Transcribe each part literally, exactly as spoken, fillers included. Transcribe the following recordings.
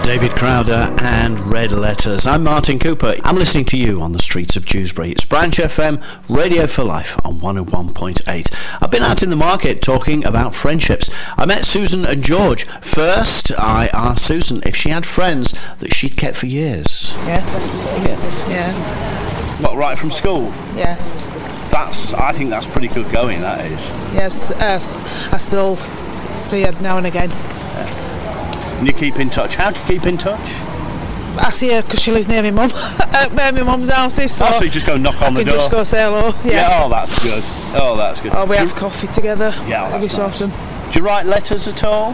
David Crowder and Red Letters. I'm Martin Cooper. I'm listening to you on the streets of Dewsbury. It's Branch F M, Radio for Life on one oh one point eight. I've been out in the market talking about friendships. I met Susan and George. First, I asked Susan if she had friends that she'd kept for years. Yes. Yeah. Yeah. What, right from school? Yeah. That's, I think that's pretty good going, that is. Yes. Uh, I still see her now and again. And you keep in touch. How do you keep in touch? I see her because she lives near my mum, uh, where my mum's house is. So, oh, so you just go knock on I the can door? just go say hello. Yeah. Yeah, oh, that's good. Oh, that's good. Or we do have you, coffee together. Yeah, oh, every that's so nice. often. Do you write letters at all?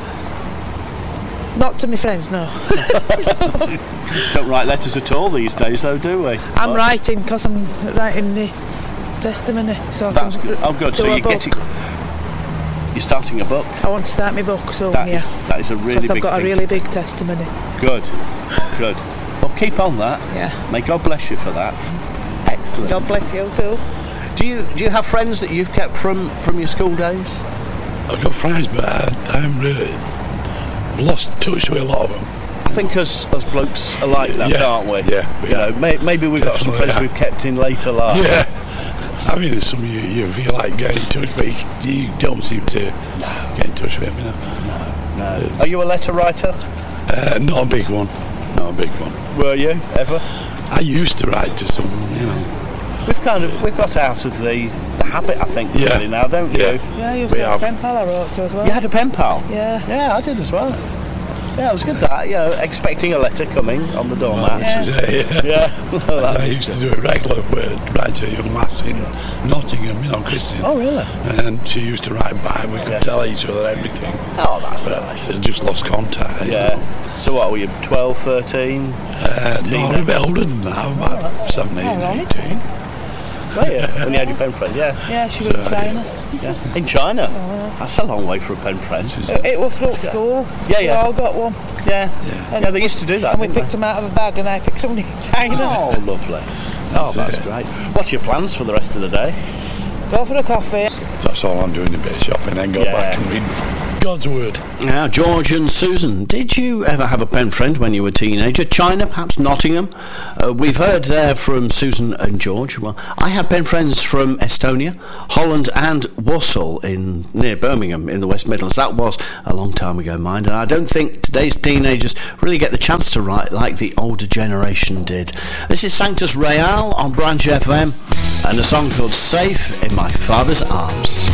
Not to my friends, no. Don't write letters at all these days, though, do we? I'm What? writing because I'm writing the testimony, so I That's can good. Oh, good. do So a you're book. getting. You're starting a book. I want to start my book soon, That yeah. is, that is a really Because big I've got thing. a really big testimony. Good. Good. Well, keep on that. Yeah. May God bless you for that. Excellent. God bless you too. Do you do you have friends that you've kept from, from your school days? I've got friends, but I, I haven't really lost touch with a lot of them. I think as as blokes are like that, Yeah, aren't we? yeah, we You are. know, may, maybe we've got some Definitely friends are. we've kept in later life. Yeah. I mean, there's some you, you feel like getting in touch, but you, you don't seem to get in touch with them, you know. No. Are you a letter writer? Uh, not a big one. Not a big one. Were you ever? I used to write to someone, you know. We've kind of we've got out of the, the habit, I think, Yeah. really now, don't Yeah. you? Yeah, you We have a have. pen pal I wrote to as well. You had a pen pal? Yeah. Yeah, I did as well. Yeah, it was good that, you know, expecting a letter coming on the doormat. Yeah. Yeah. Yeah. Well, that I was used to good. do it regular with write to a young lass in Nottingham, you know, Christian. Oh, really? And she used to write back. We could Yeah. tell each other everything. Oh, that's But nice. it's just lost contact. you know. Yeah. So what were you, twelve, thirteen? Uh, no, I'm a bit older than that. I'm about seventeen, Oh, right. eighteen. Were you? When you had your pen friend, yeah. Yeah, she was in So, China. yeah. In China? That's a long way for a pen friend. It, it was through school. Yeah, yeah. We all got one. Yeah. Yeah. Yeah, they used to do that. And we didn't picked them out of a bag and I picked somebody in China. they? Oh, lovely. Oh, that's it. great. What's your plans for the rest of the day? Go for a coffee. That's all I'm doing, a bit of shopping, then go Yeah. back and read God's Word. Now, George and Susan, did you ever have a pen friend when you were a teenager? China, perhaps Nottingham? Uh, we've heard there from Susan and George. Well, I had pen friends from Estonia, Holland and Warsaw in near Birmingham in the West Midlands. That was a long time ago, mind, and I don't think today's teenagers really get the chance to write like the older generation did. This is Sanctus Real on Branch F M and a song called Safe in My Father's Arms.